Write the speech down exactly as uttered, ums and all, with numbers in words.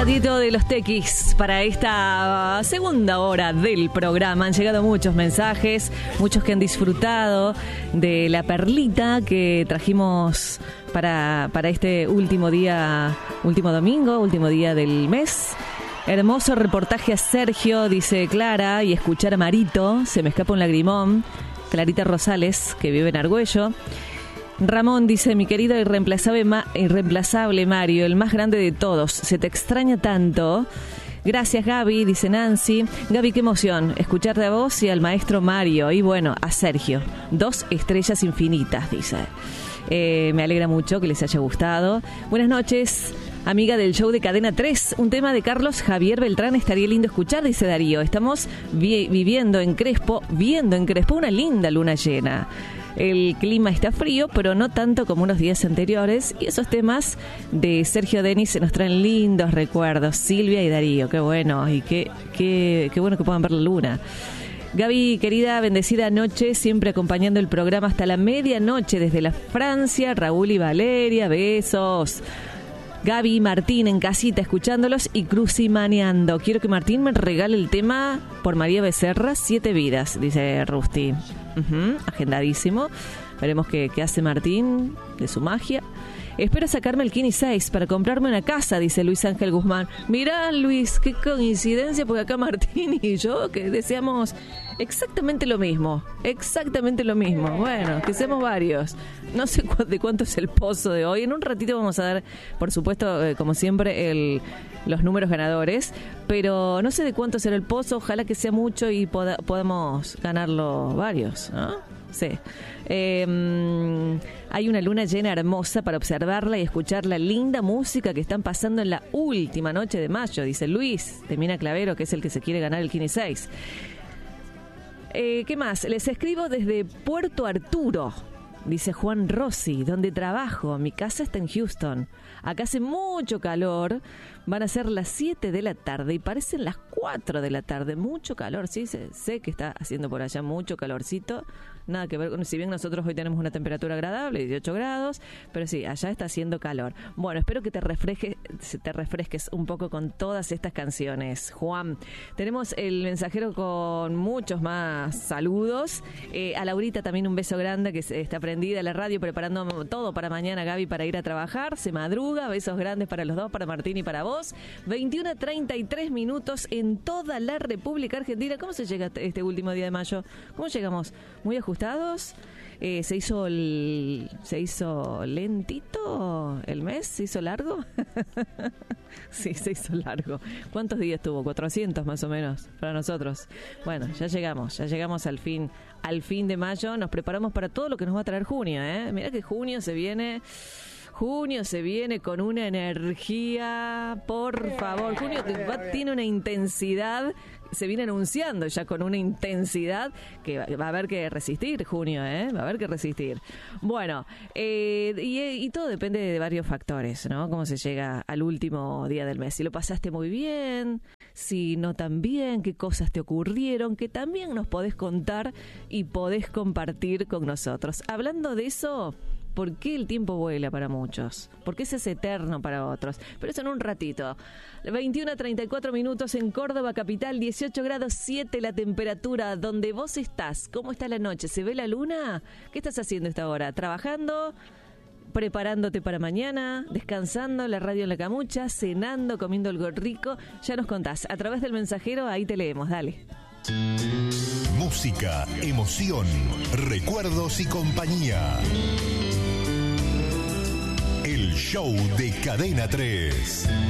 Cantadito de los Tequis para esta segunda hora del programa. Han llegado muchos mensajes, muchos que han disfrutado de la perlita que trajimos para, para este último día, último domingo, último día del mes. Hermoso reportaje a Sergio, dice Clara, y escuchar a Marito, se me escapa un lagrimón. Clarita Rosales, que vive en Argüello. Ramón dice, mi querido irreemplazable, Ma- irreemplazable Mario, el más grande de todos, se te extraña tanto. Gracias, Gaby, dice Nancy. Gaby, qué emoción escucharte a vos y al maestro Mario. Y bueno, a Sergio. Dos estrellas infinitas, dice. Eh, me alegra mucho que les haya gustado. Buenas noches, amiga del show de Cadena tres. Un tema de Carlos Javier Beltrán estaría lindo escuchar, dice Darío. Estamos vi- viviendo en Crespo, viendo en Crespo una linda luna llena. El clima está frío, pero no tanto como unos días anteriores. Y esos temas de Sergio Denis se nos traen lindos recuerdos. Silvia y Darío, qué bueno. Y qué, qué, qué bueno que puedan ver la luna. Gaby, querida, bendecida noche, siempre acompañando el programa hasta la medianoche desde la Francia. Raúl y Valeria, besos. Gaby y Martín en casita escuchándolos y crucimaneando. Quiero que Martín me regale el tema por María Becerra, Siete Vidas, dice Rusty. Uh-huh, agendadísimo. Veremos qué, qué hace Martín de su magia. Espero sacarme el Kini seis para comprarme una casa, dice Luis Ángel Guzmán. Mirá, Luis, qué coincidencia, porque acá Martín y yo que deseamos exactamente lo mismo. Exactamente lo mismo. Bueno, que seamos varios. No sé cu- de cuánto es el pozo de hoy. En un ratito vamos a dar, por supuesto, eh, como siempre, el, los números ganadores. Pero no sé de cuánto será el pozo. Ojalá que sea mucho y poda- podamos ganarlo varios, ¿no? Sí. Eh, hay una luna llena hermosa para observarla y escuchar la linda música que están pasando en la última noche de mayo, dice Luis de Mina Clavero, que es el que se quiere ganar el Kini seis. Eh, ¿Qué más? Les escribo desde Puerto Arturo, dice Juan Rossi, donde trabajo. Mi casa está en Houston. Acá hace mucho calor. Van a ser las siete de la tarde y parecen las cuatro de la tarde. Mucho calor, sí, sé, sé que está haciendo por allá mucho calorcito. Nada que ver con, si bien nosotros hoy tenemos una temperatura agradable, dieciocho grados, pero sí, allá está haciendo calor. Bueno, espero que te refresques, te refresques un poco con todas estas canciones, Juan. Tenemos el mensajero con muchos más saludos. Eh, a Laurita también un beso grande, que está prendida a la radio, preparando todo para mañana, Gaby, para ir a trabajar. Se madruga, besos grandes para los dos, para Martín y para vos. veintiuno treinta y tres minutos en toda la República Argentina. ¿Cómo se llega este último día de mayo? ¿Cómo llegamos? ¿Muy ajustados? Eh, ¿Se hizo el, se hizo lentito el mes? ¿Se hizo largo? Sí, se hizo largo. ¿Cuántos días tuvo? cuatrocientos más o menos para nosotros. Bueno, ya llegamos, ya llegamos al fin, al fin de mayo. Nos preparamos para todo lo que nos va a traer junio, ¿eh? Mirá que junio se viene... Junio se viene con una energía, por favor. Junio que va, tiene una intensidad, se viene anunciando ya con una intensidad que va, va a haber que resistir, junio, ¿eh? Va a haber que resistir. Bueno, eh, y, y todo depende de varios factores, ¿no? Cómo se llega al último día del mes. Si lo pasaste muy bien, si no tan bien, qué cosas te ocurrieron, que también nos podés contar y podés compartir con nosotros. Hablando de eso... ¿Por qué el tiempo vuela para muchos? ¿Por qué se es eterno para otros? Pero eso en un ratito. veintiuno treinta y cuatro minutos en Córdoba capital, dieciocho grados siete la temperatura. Donde vos estás, ¿cómo está la noche? ¿Se ve la luna? ¿Qué estás haciendo esta hora? ¿Trabajando? ¿Preparándote para mañana? ¿Descansando? ¿La radio en la camucha? ¿Cenando? ¿Comiendo algo rico? Ya nos contás. A través del mensajero, ahí te leemos. Dale. Música, emoción, recuerdos y compañía. El show de Cadena tres.